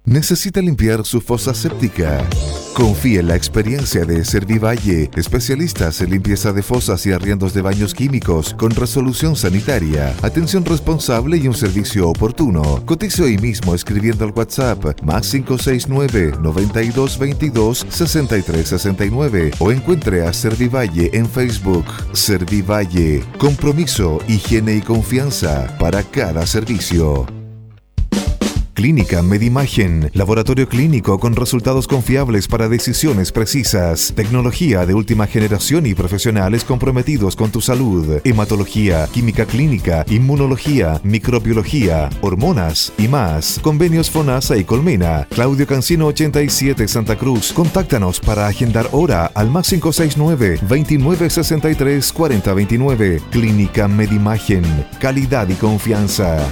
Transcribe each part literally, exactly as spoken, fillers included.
¿Necesita limpiar su fosa séptica? Confíe en la experiencia de Servivalle, especialistas en limpieza de fosas y arriendos de baños químicos con resolución sanitaria, atención responsable y un servicio oportuno. Cotice hoy mismo escribiendo al WhatsApp más cinco seis nueve, noventa y dos veintidós, sesenta y tres sesenta y nueve o encuentre a Servivalle en Facebook. Servivalle, compromiso, higiene y confianza para cada servicio. Clínica Medimagen, laboratorio clínico con resultados confiables para decisiones precisas, tecnología de última generación y profesionales comprometidos con tu salud, hematología, química clínica, inmunología, microbiología, hormonas y más. Convenios FONASA y Colmena. Claudio Cancino ochenta y siete Santa Cruz. Contáctanos para agendar hora al más cinco seis nueve, veintinueve sesenta y tres, cuarenta veintinueve. Clínica Medimagen, calidad y confianza.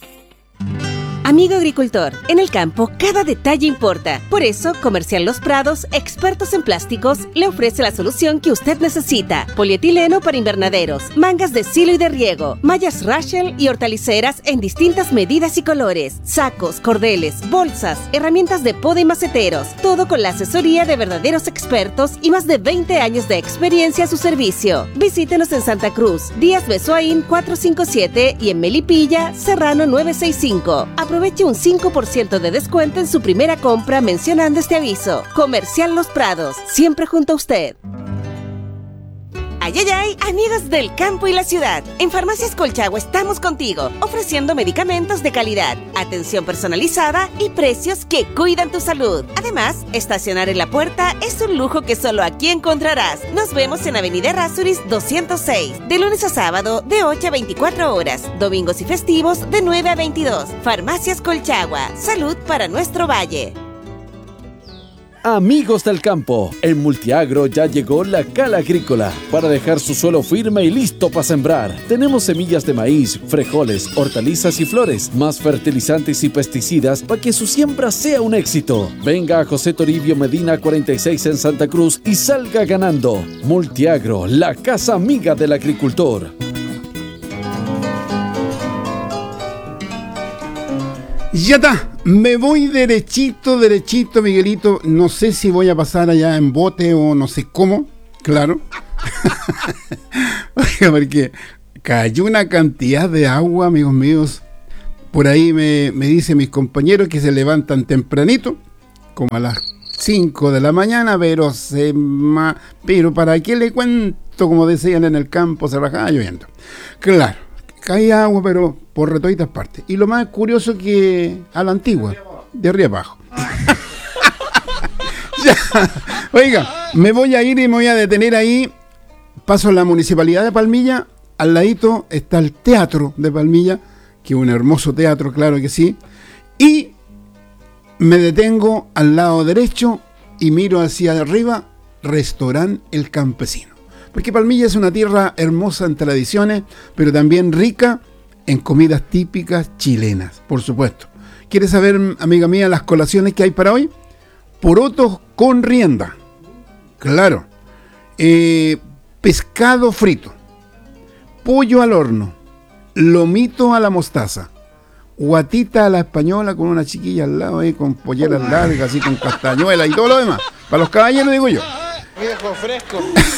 Amigo agricultor, en el campo cada detalle importa. Por eso, Comercial Los Prados, expertos en plásticos, le ofrece la solución que usted necesita. Polietileno para invernaderos, mangas de silo y de riego, mallas Rachel y hortaliceras en distintas medidas y colores, sacos, cordeles, bolsas, herramientas de poda y maceteros. Todo con la asesoría de verdaderos expertos y más de veinte años de experiencia a su servicio. Visítenos en Santa Cruz, Díaz Besoaín cuatrocientos cincuenta y siete y en Melipilla, Serrano novecientos sesenta y cinco. Aproveche un cinco por ciento de descuento en su primera compra mencionando este aviso. Comercial Los Prados, siempre junto a usted. Ay, ay, ay, amigos del campo y la ciudad. En Farmacias Colchagua estamos contigo, ofreciendo medicamentos de calidad, atención personalizada y precios que cuidan tu salud. Además, estacionar en la puerta es un lujo que solo aquí encontrarás. Nos vemos en Avenida Errázuriz doscientos seis, de lunes a sábado de ocho a veinticuatro horas, domingos y festivos de nueve a veintidós. Farmacias Colchagua, salud para nuestro valle. Amigos del campo, en Multiagro ya llegó la Cala Agrícola para dejar su suelo firme y listo para sembrar. Tenemos semillas de maíz, frijoles, hortalizas y flores, más fertilizantes y pesticidas para que su siembra sea un éxito. Venga a José Toribio Medina cuarenta y seis en Santa Cruz y salga ganando. Multiagro, la casa amiga del agricultor. Ya está, me voy derechito, derechito, Miguelito. No sé si voy a pasar allá en bote o no sé cómo, claro. Oiga, porque cayó una cantidad de agua, amigos míos. Por ahí me, me dicen mis compañeros que se levantan tempranito, como a las cinco de la mañana, pero se ma... pero ¿para qué le cuento? Como decían en el campo, se rajaba lloviendo. Claro. Caía agua, pero por retoditas partes. Y lo más curioso que a la antigua, de arriba abajo. Ya. Oiga, me voy a ir y me voy a detener ahí. Paso a la municipalidad de Palmilla. Al ladito está el teatro de Palmilla, que es un hermoso teatro, claro que sí. Y me detengo al lado derecho y miro hacia arriba, restaurante El Campesino. Porque Palmilla es una tierra hermosa en tradiciones, pero también rica en comidas típicas chilenas, por supuesto. ¿Quieres saber, amiga mía, las colaciones que hay para hoy? Porotos con rienda, claro. Eh, pescado frito, pollo al horno, lomito a la mostaza, guatita a la española con una chiquilla al lado, eh, con polleras largas, así con castañuela y todo lo demás. Para los caballeros, digo yo. Viejo fresco.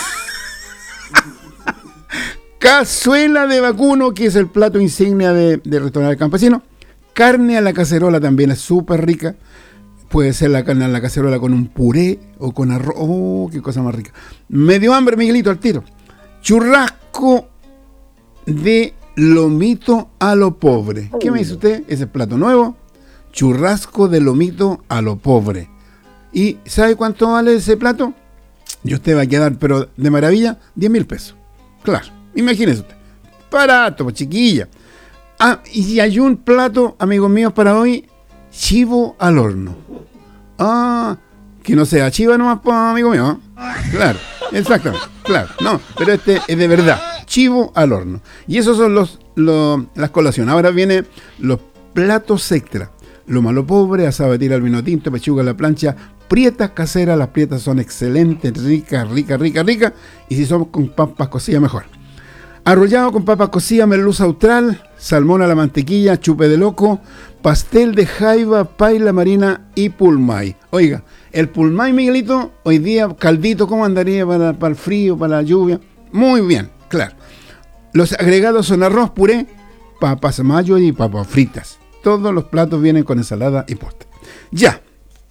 Cazuela de vacuno, que es el plato insignia de, de restaurante campesino. Carne a la cacerola también es súper rica. Puede ser la carne a la cacerola con un puré o con arroz. ¡Oh, qué cosa más rica! Me dio hambre, Miguelito, al tiro. Churrasco de lomito a lo pobre. ¿Qué me dice usted? Ese plato nuevo. Churrasco de lomito a lo pobre. ¿Y sabe cuánto vale ese plato? Y usted va a quedar, pero de maravilla, diez mil pesos. Claro. Imagínese usted, barato, chiquilla. Ah, y hay un plato, amigos míos, para hoy, chivo al horno. Ah, que no sea chiva nomás, pues, amigo mío. ¿Eh? Claro, exactamente, claro. No, pero este es de verdad, chivo al horno. Y esos son los, los las colaciones. Ahora vienen los platos extra. Lo malo pobre, asado de tira al vino tinto, pechuga a la plancha, prietas caseras. Las prietas son excelentes, ricas, ricas, ricas, ricas. Y si son con papas cocidas, mejor. Arrollado con papas cocidas, merluza austral, salmón a la mantequilla, chupe de loco, pastel de jaiba, paila marina y pulmay. Oiga, el pulmay, Miguelito, hoy día caldito, ¿cómo andaría para, para el frío, para la lluvia? Muy bien, claro. Los agregados son arroz, puré, papas mayo y papas fritas. Todos los platos vienen con ensalada y postre. Ya.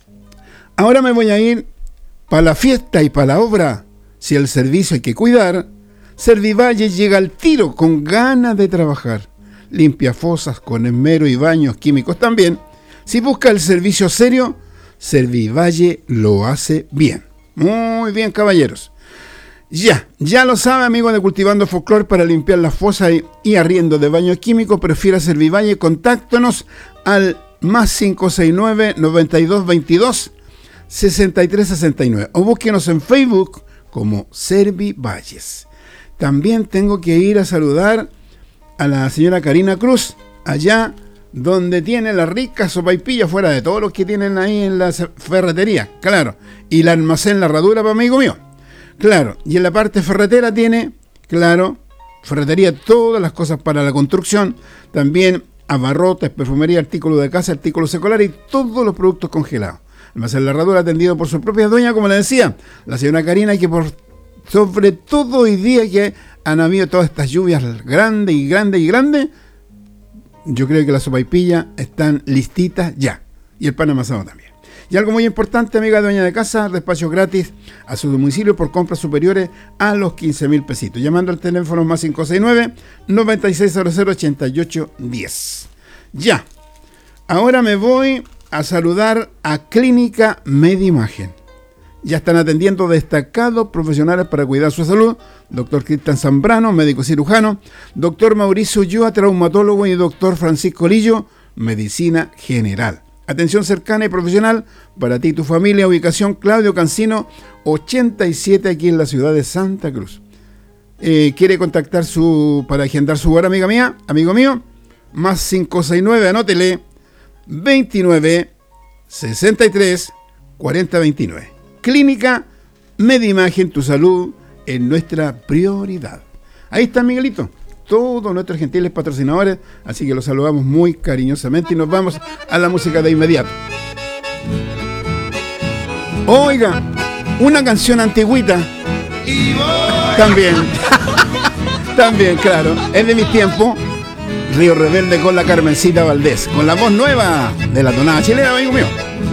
Ahora me voy a ir para la fiesta y para la obra. Si el servicio hay que cuidar, Servivalle llega al tiro con ganas de trabajar. Limpia fosas con esmero y baños químicos también. Si busca el servicio serio, Servivalle lo hace bien. Muy bien, caballeros. Ya, ya lo sabe, amigo de Cultivando Folclor, para limpiar las fosas y, y arriendo de baños químicos, prefiera Servivalle, contáctanos al más cinco seis nueve, noventa y dos veintidós, sesenta y tres sesenta y nueve o búsquenos en Facebook como Servivalles. También tengo que ir a saludar a la señora Karina Cruz, allá donde tiene la rica sopaipilla, fuera de todos los que tienen ahí en la ferretería, claro, y la almacén La Herradura para amigo mío, claro, y en la parte ferretera tiene, claro, ferretería, todas las cosas para la construcción, también abarrotes, perfumería, artículos de casa, artículos escolares y todos los productos congelados. Almacén La Herradura atendido por su propia dueña, como le decía, la señora Karina, que por sobre todo hoy día que han habido todas estas lluvias grandes y grandes y grandes, yo creo que las sopaipillas están listitas ya. Y el pan amasado también. Y algo muy importante, amiga dueña de casa, despacho gratis a su domicilio por compras superiores a los quince mil pesitos. Llamando al teléfono más cinco seis nueve, noventa y seis cero cero, ochenta y ocho diez. Ya. Ahora me voy a saludar a Clínica Medimagen. Ya están atendiendo destacados profesionales para cuidar su salud. Doctor Cristian Zambrano, médico cirujano. Doctor Mauricio Ulloa, traumatólogo. Y doctor Francisco Lillo, medicina general. Atención cercana y profesional para ti y tu familia. Ubicación Claudio Cancino, ochenta y siete, aquí en la ciudad de Santa Cruz. Eh, ¿Quiere contactar su para agendar su hora, amiga mía? Amigo mío, más cinco seis nueve, anótele, veintinueve, sesenta y tres, cuarenta, veintinueve. Clínica Medimagen, tu salud es nuestra prioridad. Ahí está, Miguelito, todos nuestros gentiles patrocinadores, así que los saludamos muy cariñosamente y nos vamos a la música de inmediato. Oiga, una canción antigüita. También, también, claro, es de mi tiempo. Río Rebelde con la Carmencita Valdés, con la voz nueva de la tonada chilena, amigo mío.